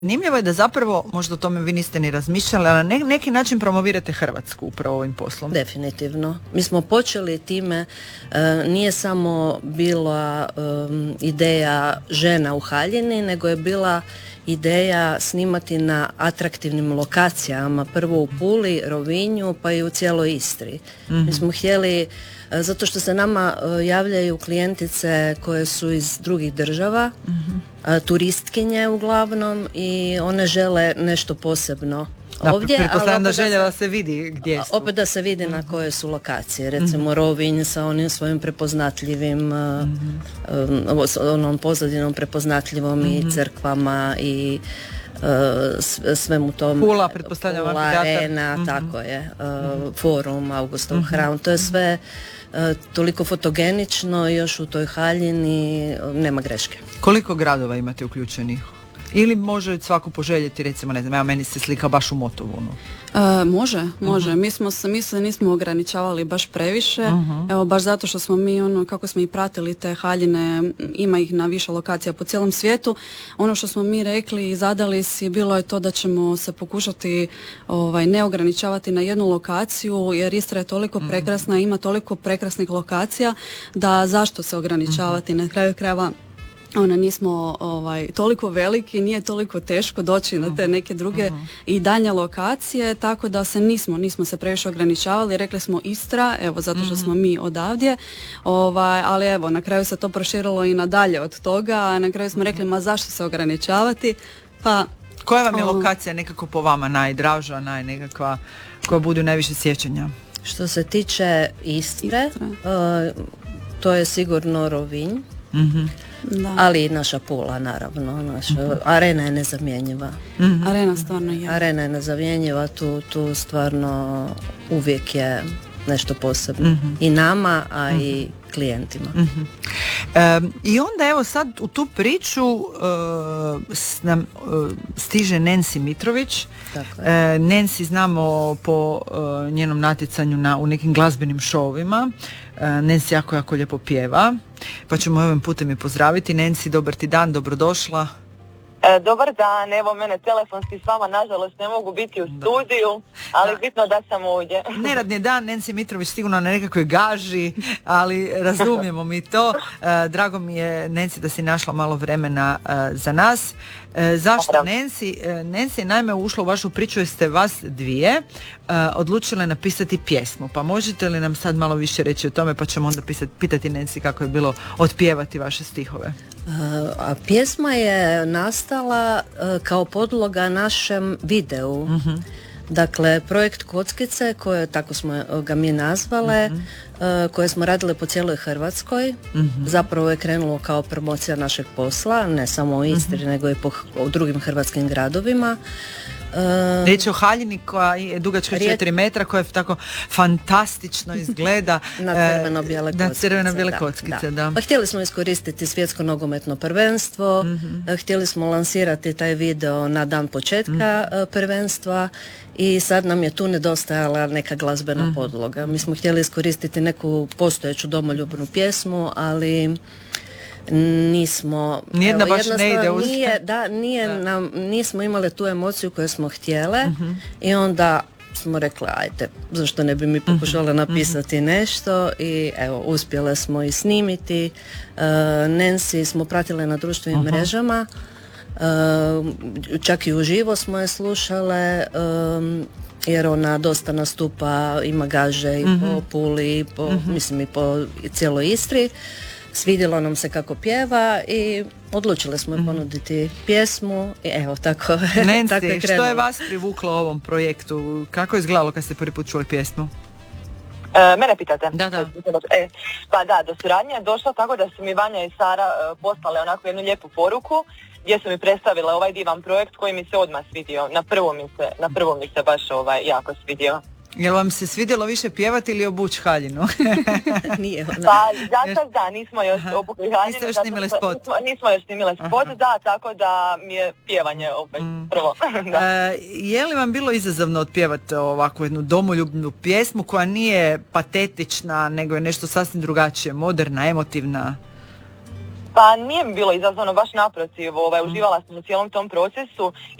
Zanimljivo je da zapravo, možda o tome vi niste ni razmišljali, ali na neki način promovirate Hrvatsku upravo ovim poslom. Definitivno. Mi smo počeli time, nije samo bila ideja žena u haljini, nego je bila ideja snimati na atraktivnim lokacijama, prvo u Puli, Rovinju, pa i u cijeloj Istri. Mi smo htjeli, zato što se nama javljaju klijentice koje su iz drugih država, turistkinje uglavnom, i one žele nešto posebno ovdje. Pretpostavljam da želja da se vidi gdje su. Opet da se vidi na koje su lokacije. Recimo Rovinj sa onim svojim prepoznatljivim onom pozadinom prepoznatljivom i crkvama i svemu tom. Pula, pretpostavljam, Pula, Arena, tako je, Forum, Augustov hram, to je sve toliko fotogenično i još u toj haljini nema greške. Koliko gradova imate uključenih? Ili može svako poželjeti, recimo, ne znam, evo meni se slika baš u Motovunu. Može. Mi se nismo ograničavali baš previše, evo baš zato što smo mi, kako smo i pratili te haljine, ima ih na više lokacija po cijelom svijetu. Ono što smo mi rekli i zadali si bilo je to da ćemo se pokušati ne ograničavati na jednu lokaciju, jer Istra je toliko prekrasna, ima toliko prekrasnih lokacija da zašto se ograničavati, na kraju krajeva nismo toliko veliki, nije toliko teško doći na te neke druge i dalje lokacije, tako da se nismo se previše ograničavali, rekli smo Istra, evo zato što smo mi odavdje, ali evo na kraju se to proširilo i nadalje od toga, a na kraju smo rekli zašto se ograničavati, pa... Koja vam je lokacija nekako po vama najdraža, nekakva koja budu najviše sjećanja? Što se tiče Istre, to je sigurno Rovinj. Da. Ali i naša Pula, naravno. Naša Arena je nezamjenjiva. Arena stvarno je. Arena je nezamjenjiva, tu stvarno uvijek je nešto posebno. I nama, a i klijentima. I onda evo sad u tu priču nam stiže Nancy Mitrović. Nancy znamo po njenom natjecanju u nekim glazbenim šovima. Nancy jako lijepo pjeva, pa ćemo ovim putem je pozdraviti. Nancy, dobar ti dan, dobrodošla. Dobar dan, evo mene telefonski s vama nažalost ne mogu biti u studiju, ali bitno da sam ovdje. Neradni dan, Nancy Mitrović sigurno na nekakvoj gaži, ali razumijemo mi to. Drago mi je, Nancy, da si našla malo vremena za nas. Zašto Nancy? Nancy je naime ušla u vašu priču jer ste vas dvije odlučile napisati pjesmu, pa možete li nam sad malo više reći o tome, pa ćemo onda pitati Nancy kako je bilo otpjevati vaše stihove. A pjesma je nastala kao podloga našem videu. Dakle, projekt Kockice, tako smo ga mi nazvale, koje smo radile po cijeloj Hrvatskoj, zapravo je krenulo kao promocija našeg posla, ne samo u Istri, nego i u drugim hrvatskim gradovima. Riječ je o haljini koja je dugačka 4 metra, koja tako fantastično izgleda na crveno-bijele kockice. Da. Pa htjeli smo iskoristiti svjetsko nogometno prvenstvo, htjeli smo lansirati taj video na dan početka prvenstva i sad nam je tu nedostajala neka glazbena podloga. Mi smo htjeli iskoristiti neku postojeću domoljubnu pjesmu, ali nismo, nijedna baš ne ide uz... nismo imali tu emociju koju smo htjele i onda smo rekli, ajde, zašto ne bi mi pokušala napisati nešto, i evo, uspjele smo i snimiti. Nancy smo pratile na društvenim mrežama, čak i uživo smo je slušale, jer ona dosta nastupa, ima gaže i po Puli, i mislim i po cijeloj Istri. Svidjelo nam se kako pjeva i odlučili smo je ponuditi pjesmu i evo tako. Nancy, što je vas privuklo ovom projektu? Kako je izgledalo kad ste prvi put čuli pjesmu? Mene pitate? Da. Pa da, do suradnje je došlo tako da su mi Vanja i Sara poslale onako jednu lijepu poruku gdje su mi predstavile ovaj divan projekt koji mi se odmah svidio. Na prvo mi se baš jako svidio. Jel vam se svidjelo više pjevati ili obući haljinu? Nije ona. Pa zato da, nismo još obukli haljinu. Niste još snimili spot? Nismo još snimili spot, da, tako da mi je pjevanje opet prvo. Je li vam bilo izazovno otpjevati ovakvu jednu domoljubnu pjesmu koja nije patetična, nego je nešto sasvim drugačije, moderna, emotivna? Pa nije mi bilo izazvano, baš naprotiv, uživala sam u cijelom tom procesu